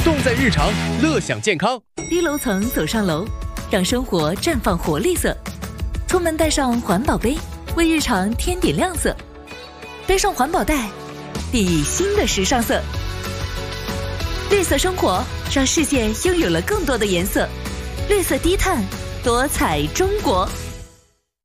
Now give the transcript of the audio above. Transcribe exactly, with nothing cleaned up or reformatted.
动在日常，乐享健康。 低楼层走上楼，让生活绽放活力色。出门带上环保杯，为日常添点亮色。背上环保袋，砥砺新的时尚色。绿色生活，让世界拥有了更多的颜色。绿色低碳，多彩中国。